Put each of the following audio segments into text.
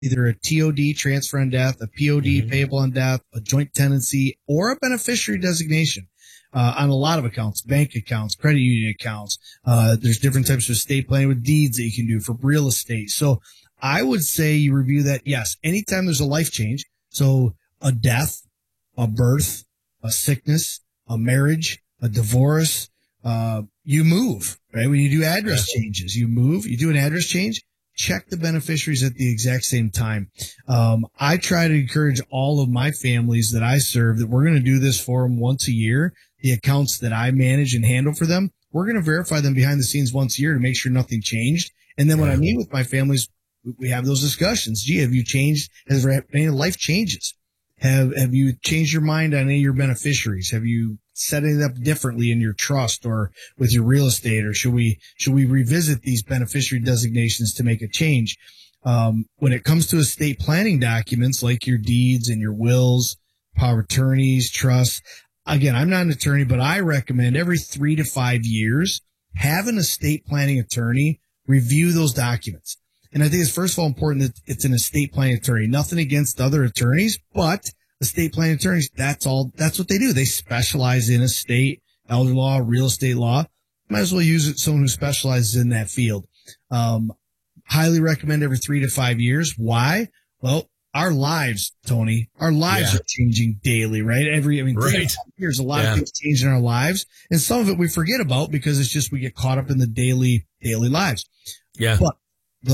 either a TOD, transfer on death, a POD, payable on death, a joint tenancy, or a beneficiary designation. On a lot of accounts, bank accounts, credit union accounts. There's different types of estate planning with deeds that you can do for real estate. So I would say you review that. Yes. Anytime there's a life change. So a death, a birth, a sickness, a marriage, a divorce, you move, right? When you do address changes, you move, you do an address change, check the beneficiaries at the exact same time. I try to encourage all of my families that I serve that we're going to do this for them once a year. The accounts that I manage and handle for them, we're going to verify them behind the scenes once a year to make sure nothing changed. And then when I meet with my families, we have those discussions. Gee, have you changed? Has there been any life changes? Have you changed your mind on any of your beneficiaries? Have you set it up differently in your trust or with your real estate? Or should we revisit these beneficiary designations to make a change? When it comes to estate planning documents like your deeds and your wills, power of attorneys, trusts, again, I'm not an attorney, but I recommend every 3 to 5 years, have an estate planning attorney review those documents. And I think it's first of all important that it's an estate planning attorney. Nothing against other attorneys, but estate planning attorneys, that's what they do. They specialize in estate, elder law, real estate law. Might as well use someone who specializes in that field. Highly recommend every 3 to 5 years. Why? Well, our lives, Tony, our lives are changing daily, right? 3 to 5 years, a lot of things change in our lives. And some of it we forget about because it's just we get caught up in the daily lives. Yeah. But the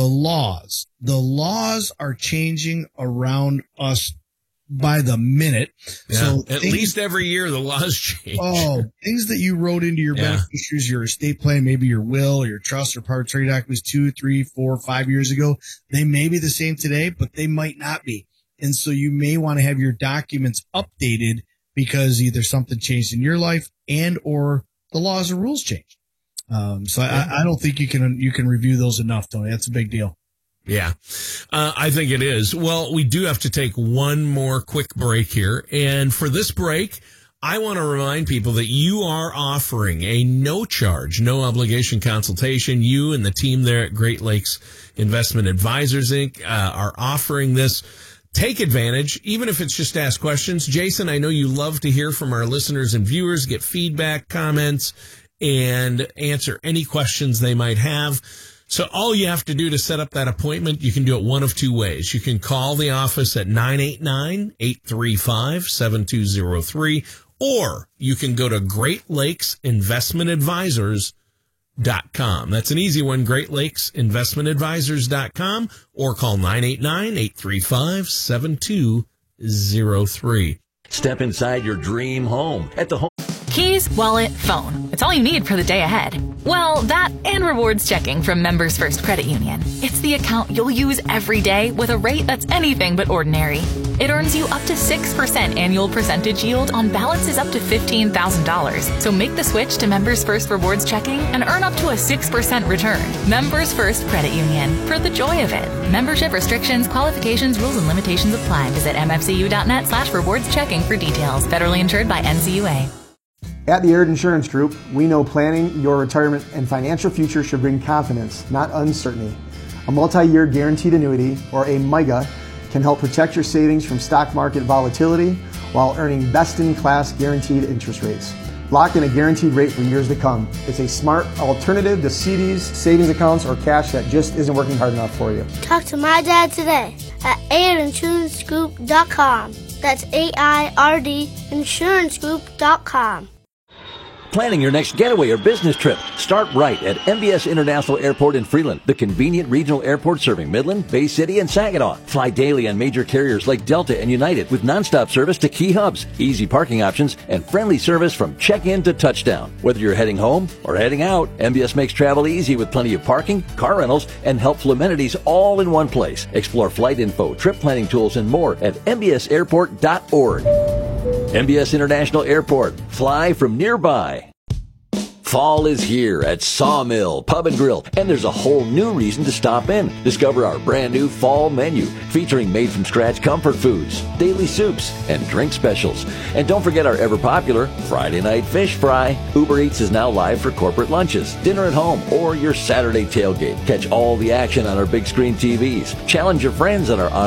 laws are changing around us by the minute. Yeah. So at least every year the laws change. Oh, things that you wrote into your beneficiaries, your estate plan, maybe your will, or your trust or power of attorney documents 2, 3, 4, 5 years ago. They may be the same today, but they might not be. And so you may want to have your documents updated because either something changed in your life and or the laws or rules changed. I don't think you can review those enough, Tony. That's a big deal. Yeah, I think it is. Well, we do have to take one more quick break here. And for this break, I want to remind people that you are offering a no charge, no obligation consultation. You and the team there at Great Lakes Investment Advisors, Inc. Are offering this. Take advantage, even if it's just ask questions. Jason, I know you love to hear from our listeners and viewers, get feedback, comments, and answer any questions they might have. So all you have to do to set up that appointment, you can do it one of two ways. You can call the office at 989-835-7203, or you can go to GreatLakesInvestmentAdvisors.com. That's an easy one, GreatLakesInvestmentAdvisors.com, or call 989-835-7203. Step inside your dream home at the home. Keys, wallet, phone. It's all you need for the day ahead. Well, that and rewards checking from Members First Credit Union. It's the account you'll use every day with a rate that's anything but ordinary. It earns you up to 6% annual percentage yield on balances up to $15,000. So make the switch to Members First Rewards Checking and earn up to a 6% return. Members First Credit Union. For the joy of it. Membership restrictions, qualifications, rules, and limitations apply. Visit mfcu.net/rewards checking for details. Federally insured by NCUA. At the Aird Insurance Group, we know planning your retirement and financial future should bring confidence, not uncertainty. A multi-year guaranteed annuity, or a MIGA, can help protect your savings from stock market volatility while earning best-in-class guaranteed interest rates. Lock in a guaranteed rate for years to come. It's a smart alternative to CDs, savings accounts, or cash that just isn't working hard enough for you. Talk to my dad today at AIRDInsurancegroup.com. That's AIRD insurancegroup.com. Planning your next getaway or business trip? Start right at MBS International Airport in Freeland, the convenient regional airport serving Midland, Bay City, and Saginaw. Fly daily on major carriers like Delta and United with nonstop service to key hubs, easy parking options, and friendly service from check-in to touchdown. Whether you're heading home or heading out, MBS makes travel easy with plenty of parking, car rentals, and helpful amenities all in one place. Explore flight info, trip planning tools, and more at mbsairport.org. MBS International Airport. Fly from nearby. Fall is here at Sawmill Pub and Grill, and there's a whole new reason to stop in. Discover our brand new fall menu featuring made-from-scratch comfort foods, daily soups, and drink specials. And don't forget our ever-popular Friday night fish fry. Uber Eats is now live for corporate lunches, dinner at home, or your Saturday tailgate. Catch all the action on our big screen TVs. Challenge your friends on our